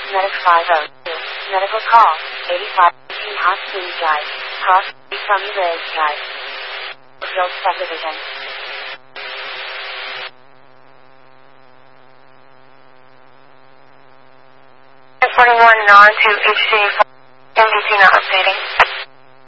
Medic 502. Medical call. 85 Hot Food Guide. Cross from Rays Guide. Field Subdivision. 41 on to HC. MDT not updating.